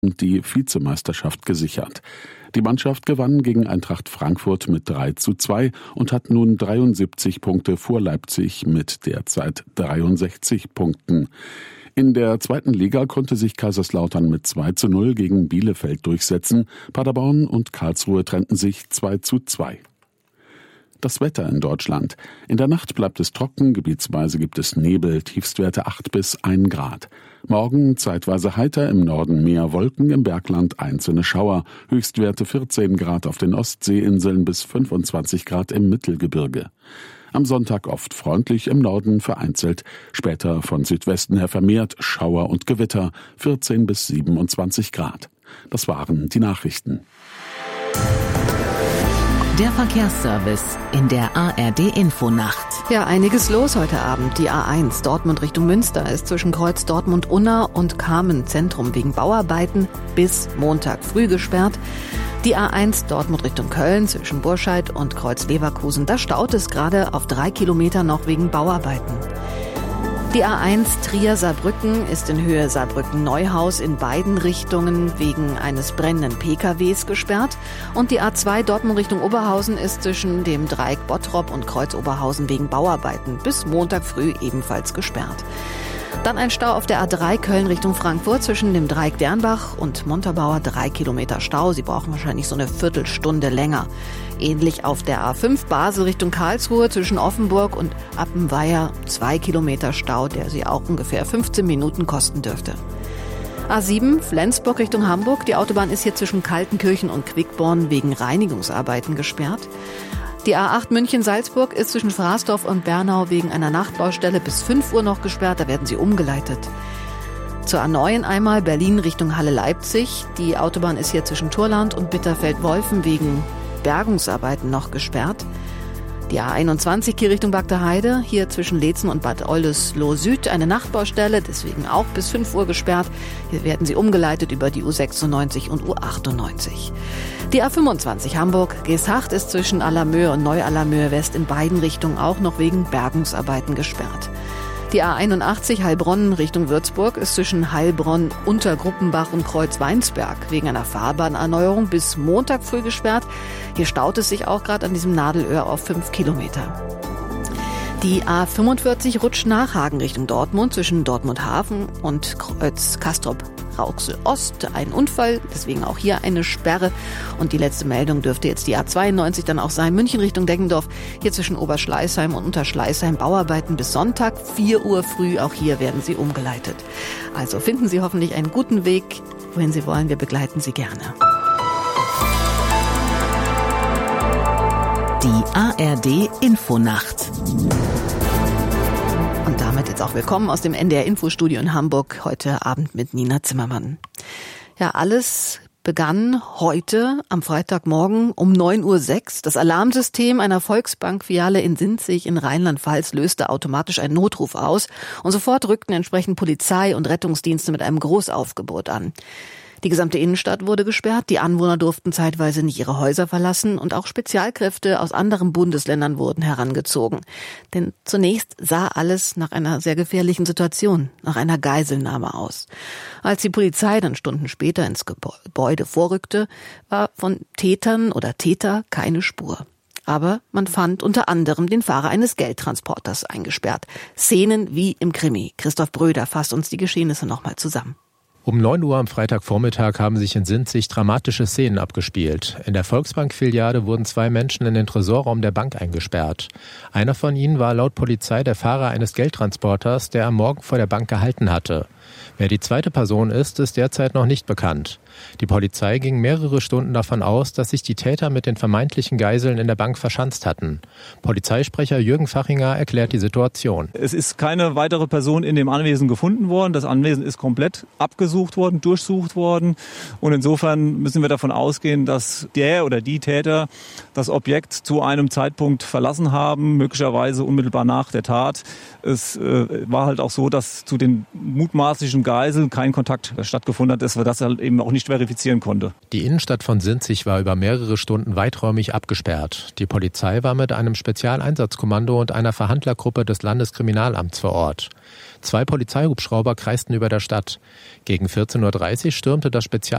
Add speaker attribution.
Speaker 1: die Vizemeisterschaft gesichert. Die Mannschaft gewann gegen Eintracht Frankfurt mit 3:2 und hat nun 73 Punkte vor Leipzig mit derzeit 63 Punkten. In der zweiten Liga konnte sich Kaiserslautern mit 2:0 gegen Bielefeld durchsetzen. Paderborn und Karlsruhe trennten sich 2:2. Das Wetter in Deutschland. In der Nacht bleibt es trocken, gebietsweise gibt es Nebel, Tiefstwerte 8 bis 1 Grad. Morgen zeitweise heiter, im Norden mehr Wolken, im Bergland einzelne Schauer, Höchstwerte 14 Grad auf den Ostseeinseln bis 25 Grad im Mittelgebirge. Am Sonntag oft freundlich, im Norden vereinzelt, später von Südwesten her vermehrt Schauer und Gewitter, 14 bis 27 Grad. Das waren die Nachrichten.
Speaker 2: Der Verkehrsservice in der ARD-Infonacht.
Speaker 3: Ja, einiges los heute Abend. Die A1 Dortmund Richtung Münster ist zwischen Kreuz Dortmund-Unna und Kamen-Zentrum wegen Bauarbeiten bis Montag früh gesperrt. Die A1 Dortmund Richtung Köln zwischen Burscheid und Kreuz Leverkusen, da staut es gerade auf 3 Kilometer noch wegen Bauarbeiten. Die A1 Trier-Saarbrücken ist in Höhe Saarbrücken-Neuhaus in beiden Richtungen wegen eines brennenden PKWs gesperrt. Und die A2 Dortmund Richtung Oberhausen ist zwischen dem Dreieck Bottrop und Kreuz Oberhausen wegen Bauarbeiten bis Montag früh ebenfalls gesperrt. Dann ein Stau auf der A3 Köln Richtung Frankfurt zwischen dem Dreieck Dernbach und Montabaur, 3 Kilometer Stau. Sie brauchen wahrscheinlich so eine Viertelstunde länger. Ähnlich auf der A5 Basel Richtung Karlsruhe zwischen Offenburg und Appenweier, 2 Kilometer Stau, der Sie auch ungefähr 15 Minuten kosten dürfte. A7 Flensburg Richtung Hamburg. Die Autobahn ist hier zwischen Kaltenkirchen und Quickborn wegen Reinigungsarbeiten gesperrt. Die A8 München-Salzburg ist zwischen Fraßdorf und Bernau wegen einer Nachtbaustelle bis 5 Uhr noch gesperrt. Da werden sie umgeleitet. Zur A9 einmal Berlin Richtung Halle-Leipzig. Die Autobahn ist hier zwischen Turland und Bitterfeld-Wolfen wegen Bergungsarbeiten noch gesperrt. Die A21 hier Richtung Bagdaheide, hier zwischen Leetzen und Bad Oldesloe Süd eine Nachtbaustelle, deswegen auch bis 5 Uhr gesperrt. Hier werden sie umgeleitet über die U96 und U98. Die A25 Hamburg-Geesthacht ist zwischen Allermöhe und Neu-Allermöhe West in beiden Richtungen auch noch wegen Bergungsarbeiten gesperrt. Die A81 Heilbronn Richtung Würzburg ist zwischen Heilbronn, Untergruppenbach und Kreuz-Weinsberg wegen einer Fahrbahnerneuerung bis Montag früh gesperrt. Hier staut es sich auch gerade an diesem Nadelöhr auf 5 Kilometer. Die A45 rutscht nach Hagen Richtung Dortmund zwischen Dortmund Hafen und Kreuz-Castrop-Rauxel Ost. Ein Unfall, deswegen auch hier eine Sperre. Und die letzte Meldung dürfte jetzt die A92 dann auch sein. München Richtung Deggendorf, hier zwischen Oberschleißheim und Unterschleißheim Bauarbeiten bis Sonntag 4 Uhr früh. Auch hier werden sie umgeleitet. Also finden Sie hoffentlich einen guten Weg, wohin Sie wollen. Wir begleiten Sie gerne.
Speaker 2: Die ARD-Infonacht.
Speaker 3: Und damit jetzt auch willkommen aus dem NDR-Infostudio in Hamburg, heute Abend mit Nina Zimmermann. Ja, alles begann heute am Freitagmorgen um 9:06 Uhr. Das Alarmsystem einer Volksbank-Filiale in Sinzig in Rheinland-Pfalz löste automatisch einen Notruf aus und sofort rückten entsprechend Polizei und Rettungsdienste mit einem Großaufgebot an. Die gesamte Innenstadt wurde gesperrt, die Anwohner durften zeitweise nicht ihre Häuser verlassen und auch Spezialkräfte aus anderen Bundesländern wurden herangezogen. Denn zunächst sah alles nach einer sehr gefährlichen Situation, nach einer Geiselnahme aus. Als die Polizei dann Stunden später ins Gebäude vorrückte, war von Tätern oder Täter keine Spur. Aber man fand unter anderem den Fahrer eines Geldtransporters eingesperrt. Szenen wie im Krimi. Christoph Bröder fasst uns die Geschehnisse nochmal zusammen.
Speaker 4: Um 9 Uhr am Freitagvormittag haben sich in Sinzig dramatische Szenen abgespielt. In der Volksbank-Filiale wurden 2 Menschen in den Tresorraum der Bank eingesperrt. Einer von ihnen war laut Polizei der Fahrer eines Geldtransporters, der am Morgen vor der Bank gehalten hatte. Wer die zweite Person ist derzeit noch nicht bekannt. Die Polizei ging mehrere Stunden davon aus, dass sich die Täter mit den vermeintlichen Geiseln in der Bank verschanzt hatten. Polizeisprecher Jürgen Fachinger erklärt die Situation.
Speaker 5: Es ist keine weitere Person in dem Anwesen gefunden worden. Das Anwesen ist komplett abgesucht worden, durchsucht worden. Und insofern müssen wir davon ausgehen, dass der oder die Täter das Objekt zu einem Zeitpunkt verlassen haben, möglicherweise unmittelbar nach der Tat. Es war halt auch so, dass zu den mutmaßlichen Geisel kein Kontakt stattgefunden hat, dass wir das halt eben auch nicht verifizieren konnte.
Speaker 4: Die Innenstadt von Sinzig war über mehrere Stunden weiträumig abgesperrt. Die Polizei war mit einem Spezialeinsatzkommando und einer Verhandlergruppe des Landeskriminalamts vor Ort. 2 Polizeihubschrauber kreisten über der Stadt. Gegen 14:30 Uhr stürmte das Spezialeinsatzkommando